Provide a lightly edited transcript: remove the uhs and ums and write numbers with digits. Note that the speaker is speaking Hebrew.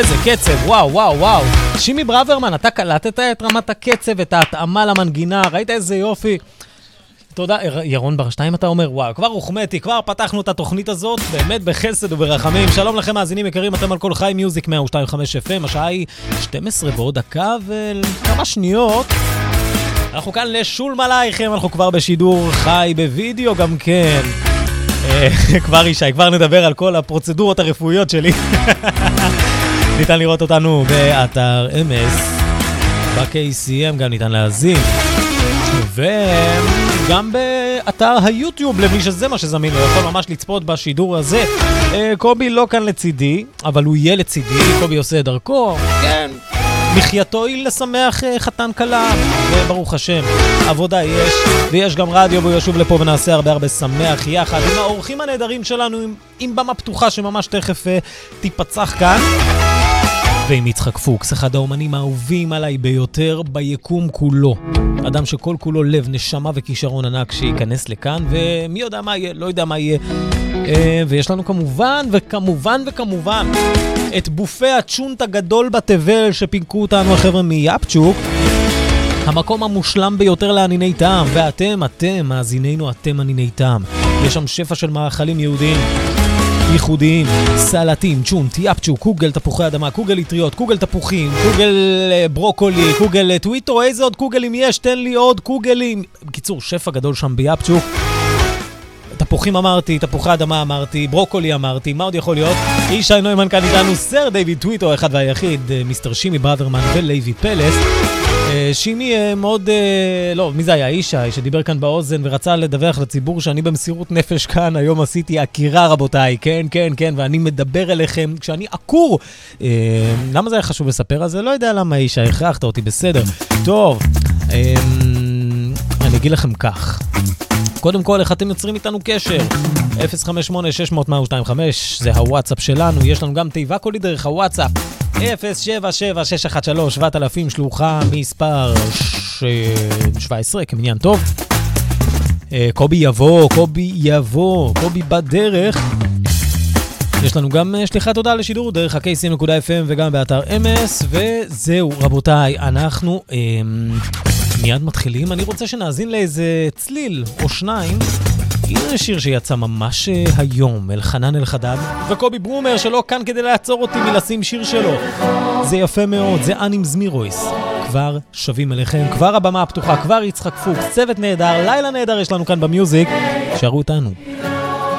איזה קצב, וואו, וואו, וואו. שימי ברוורמן, אתה קלטת את רמת הקצב, את ההתאמה למנגינה, ראית איזה יופי. תודה, ירון ברשתיים אתה אומר, וואו, כבר הוחמאתי, כבר פתחנו את התוכנית הזאת, באמת בחסד וברחמים. שלום לכם מאזינים יקרים, אתם על כל חי מיוזיק 102.5 FM, השעה היא 12 ועוד דקה וכמה שניות. אנחנו כאן לשול מלאיכם, אנחנו כבר בשידור חי בווידאו גם כן. כבר ישי, כבר נדבר על כל הפרוצדורות הרפואיות שלי. ניתן לראות אותנו באתר MS, ב-KCM גם ניתן להזין. וגם באתר היוטיוב, למי שזה מה שזמין, הוא יכול ממש לצפות בשידור הזה. קובי לא כאן לצידי, אבל הוא יהיה לצידי, קובי עושה דרכו, כן. מחייתו היא לשמח חתן קלה, וברוך השם, עבודה יש, ויש גם רדיו, והוא ישוב לפה ונעשה הרבה שמח יחד עם האורחים הנהדרים שלנו, עם במה פתוחה שממש תכף תיפצח כאן. ועם יצחק פוקס, אחד האומנים האהובים עליי ביותר ביקום כולו. אדם שכל כולו לב, נשמה וכישרון ענק שייכנס לכאן, ומי יודע מה יהיה, לא יודע מה יהיה. ויש לנו כמובן את בופה הצ'ונט הגדול בתבל שפינקו אותנו החבר'ה מיאפצ'וק. המקום המושלם ביותר לעניני טעם, ואתם, מאזינינו, אתם עניני טעם. יש שם שפע של מאכלים יהודיים. ייחודיים, סלטים, צ'ונט, יאפצ'וק, קוגל תפוחי אדמה, קוגל יטריות, קוגל תפוחים, קוגל ברוקולי, קוגל טוויטו, איזה עוד קוגלים יש? תן לי עוד קוגלים. בקיצור, שפע גדול שם ביאפצ'וק. תפוחים אמרתי, תפוחי אדמה אמרתי, ברוקולי אמרתי, מה עוד יכול להיות? ישי נוימן כאן איתנו, סר דיוויד טוויטו, אחד והיחיד, מיסטר שימי ברוורמן ולייבי פלס. שימי מאוד, לא, מי זה היה? ישי, שדיבר כאן באוזן ורצה לדווח לציבור שאני במסירות נפש כאן, היום עשיתי עקירה רבותיי, כן, ואני מדבר אליכם כשאני עקור. למה זה היה חשוב לספר על זה? לא יודע למה ישי, הכרחת אותי, בסדר. טוב, אני אגיד לכם כך. קודם כל, איך אתם יוצרים איתנו קשר? 058-600-125, זה הוואטסאפ שלנו, יש לנו גם תיבה קולי דרך הוואטסאפ. 077-613-7000 שלוחה מספר 17 כמניין טוב. קובי יבוא, קובי בדרך. יש לנו גם שליחת הודעה לשידור דרך ה-KCM.FM וגם באתר MS. וזהו רבותיי, אנחנו מיד מתחילים. אני רוצה שנאזין לאיזה צליל או שניים. הנה שיר שיצא ממש היום, אלחנן אלחדד וקובי ברומר שלא כאן כדי לעצור אותי מלשים שיר שלו. זה יפה מאוד, זה אנים זמירויס. כבר שווים אליכם, כבר הבמה הפתוחה, כבר יצחק פוקס, צוות נהדר, לילה נהדר יש לנו כאן במיוזיק. שערו אותנו.